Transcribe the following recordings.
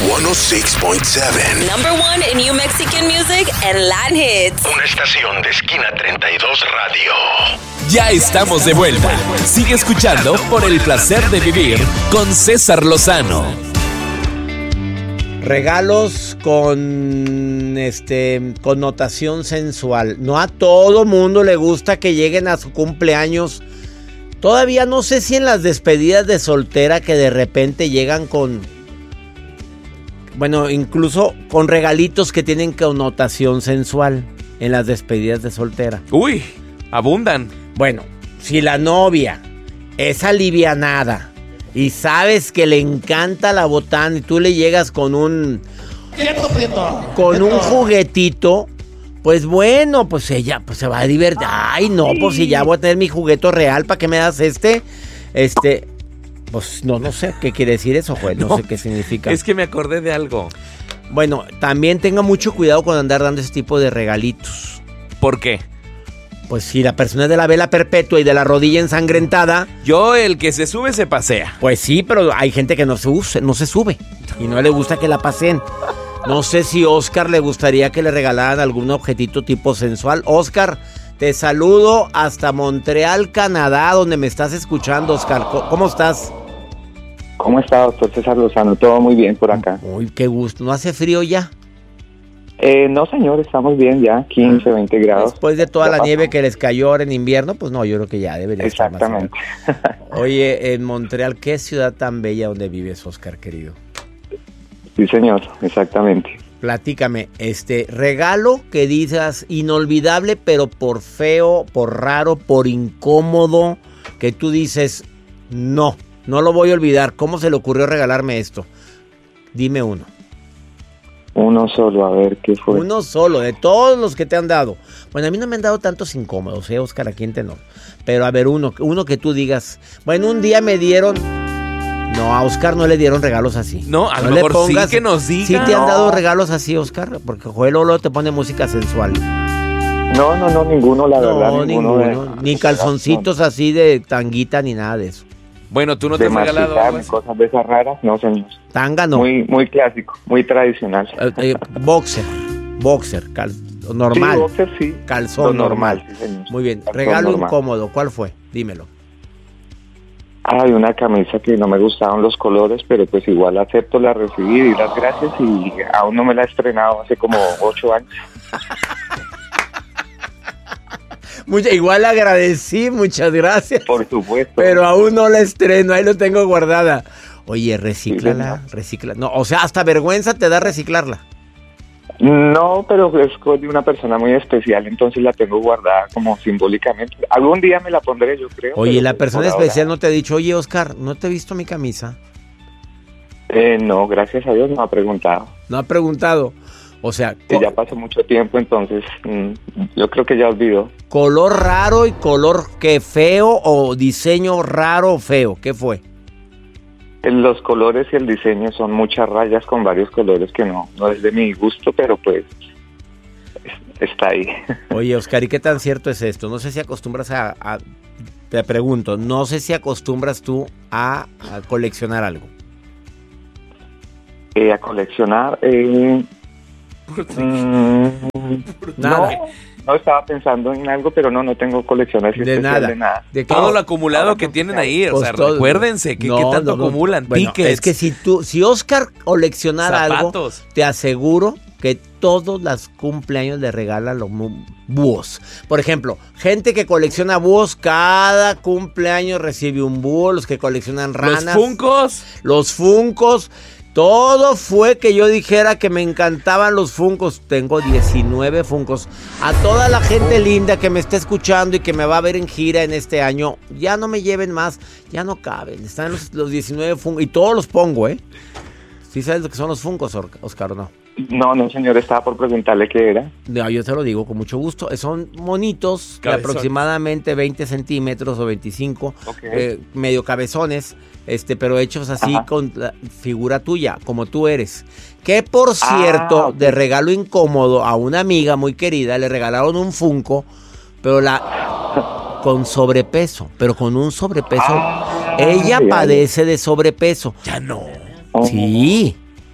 106.7. Number one in New Mexican music and Latin hits. Una estación de Esquina 32 Radio. Ya estamos de vuelta. Sigue escuchando Por el Placer de Vivir con César Lozano. Regalos con connotación sensual. No a todo mundo le gusta que lleguen a su cumpleaños. Todavía no sé si en las despedidas de soltera que de repente llegan con... Bueno, incluso con regalitos que tienen connotación sensual en las despedidas de soltera. Uy, abundan. Bueno, si la novia es alivianada y sabes que le encanta la botana y tú le llegas con un juguetito, pues bueno, pues ella pues se va a divertir. Ay, no, pues si ya voy a tener mi juguete real, ¿para qué me das Pues no sé qué quiere decir eso, Joel. No sé qué significa. Es que me acordé de algo. Bueno, también tenga mucho cuidado con andar dando ese tipo de regalitos. ¿Por qué? Pues si la persona es de la vela perpetua y de la rodilla ensangrentada. Yo, el que se sube, se pasea. Pues sí, pero hay gente que no se sube y no le gusta que la pasen. No sé si Oscar le gustaría que le regalaran algún objetito tipo sensual. Oscar, te saludo hasta Montreal, Canadá, donde me estás escuchando, Oscar. ¿Cómo estás? ¿Cómo está, doctor César Lozano? Todo muy bien por acá. Uy, qué gusto. ¿No hace frío ya? No, señor, estamos bien ya, 15, 20 grados. Después de toda la nieve que les cayó ahora en invierno, pues no, yo creo que ya debería estar más. Exactamente. Oye, en Montreal, ¿qué ciudad tan bella donde vives, Oscar, querido? Sí, señor, exactamente. Platícame, regalo que dices inolvidable, pero por feo, por raro, por incómodo, que tú dices, no lo voy a olvidar. ¿Cómo se le ocurrió regalarme esto? Dime uno. Uno solo, a ver qué fue. Uno solo, de todos los que te han dado. Bueno, a mí no me han dado tantos incómodos, Oscar, aquí en Tenor. Pero a ver, uno que tú digas, bueno, un día me dieron... No, a Oscar no le dieron regalos así. No, a lo mejor sí que nos diga. ¿Sí te han dado regalos así, Oscar? Porque Joel Lolo te pone música sensual. No, ninguno, la verdad. Ninguno. Ni calzoncitos así de tanguita, ni nada de eso. Bueno, ¿tú no te has regalado algo así? Cosas de esas raras? No, señor. Tanga no. Muy clásico, muy tradicional. Boxer, normal. Sí, boxer, sí. Calzón normal. Sí, señor. Muy bien. Calzón Regalo normal. incómodo, ¿cuál fue? Dímelo. Hay una camisa que no me gustaban los colores, pero pues igual acepto, la recibí y las gracias y aún no me la he estrenado hace como 8 años. Igual agradecí, muchas gracias. Por supuesto. Pero aún no la estreno, ahí lo tengo guardada. Oye, recíclala. No, o sea, hasta vergüenza te da reciclarla. No, pero es de una persona muy especial, entonces la tengo guardada como simbólicamente. Algún día me la pondré, yo creo. Oye, la persona especial no te ha dicho, oye, Oscar, ¿no te he visto mi camisa? No, gracias a Dios no ha preguntado. No ha preguntado. O sea... Que ya pasó mucho tiempo, entonces yo creo que ya olvidó. ¿Color raro y color que feo o diseño raro o feo? ¿Qué fue? Los colores y el diseño son muchas rayas con varios colores que no es de mi gusto, pero pues está ahí. Oye, Oscar, ¿y qué tan cierto es esto? No sé si acostumbras te pregunto, no sé si acostumbras tú a coleccionar algo. A coleccionar... Nada. No estaba pensando en algo, pero no tengo colecciones especiales de nada. De todo lo acumulado que tienen ahí, o sea, recuérdense que qué tanto acumulan. Bueno, tickets. Es que si Oscar coleccionara zapatos, algo, te aseguro que todos los cumpleaños le regalan los búhos. Por ejemplo, gente que colecciona búhos, cada cumpleaños recibe un búho. Los que coleccionan ranas, los funcos. Todo fue que yo dijera que me encantaban los Funkos. Tengo 19 Funkos. A toda la gente linda que me está escuchando y que me va a ver en gira en este año, ya no me lleven más, ya no caben. Están los 19 Funkos y todos los pongo, ¿eh? ¿Sí sabes lo que son los Funkos, Oscar, o no? No, señor, estaba por preguntarle qué era. No, yo te lo digo con mucho gusto. Son monitos de aproximadamente 20 centímetros o 25, medio cabezones, pero hechos así. Ajá. Con la figura tuya, como tú eres. Que por cierto, de regalo incómodo a una amiga muy querida, le regalaron un Funko, pero con sobrepeso, pero con un sobrepeso. Ella padece de sobrepeso. Ya no. Sí.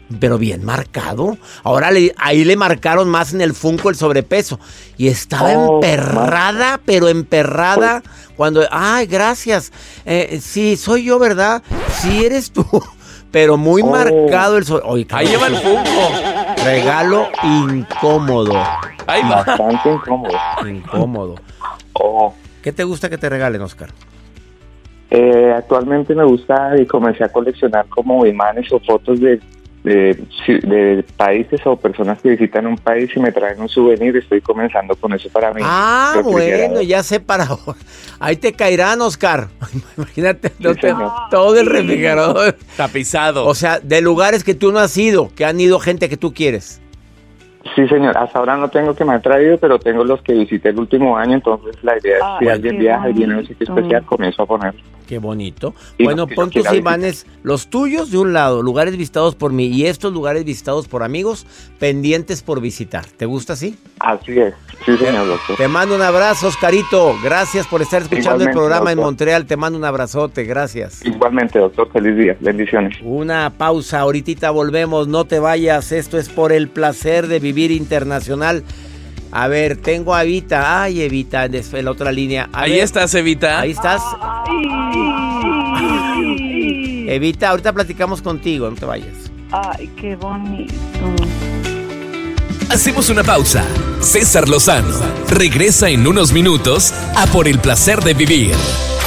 pero bien marcado. Ahora ahí le marcaron más en el Funko el sobrepeso. Y estaba emperrada, pero emperrada. Cuando, ay, gracias. Sí, soy yo, ¿verdad? Sí, eres tú. Pero muy marcado el sobrepeso. Ahí lleva el Funko. Regalo incómodo. Ahí va. Bastante incómodo. Incómodo. ¿Qué te gusta que te regalen, Oscar? Actualmente me gusta y comencé a coleccionar como imanes o fotos de países o personas que visitan un país y me traen un souvenir. Estoy comenzando con eso para mí. Ah, bueno, ya sé para ahora. Ahí te caerán, Oscar. Imagínate, todo el refrigerador tapizado. O sea, de lugares que tú no has ido, que han ido gente que tú quieres. Sí, señor. Hasta ahora no tengo que me ha traído, pero tengo los que visité el último año. Entonces la idea es si alguien viaja y viene a un sitio especial, comienzo a ponerlo. Qué bonito. Bueno, pon tus imanes, los tuyos de un lado, lugares visitados por mí, y estos lugares visitados por amigos, pendientes por visitar. ¿Te gusta así? Así es. Sí, señor, doctor. Te mando un abrazo, Oscarito. Gracias por estar escuchando el programa, doctor. En Montreal. Te mando un abrazote. Gracias. Igualmente, doctor. Feliz día. Bendiciones. Una pausa. Ahorita volvemos. No te vayas. Esto es Por el Placer de Vivir Internacional. A ver, tengo a Evita. Ay, Evita, en la otra línea. Ahí estás, Evita. Ahí estás. Evita, ahorita platicamos contigo, no te vayas. Ay, qué bonito. Hacemos una pausa. César Lozano regresa en unos minutos a Por el Placer de Vivir.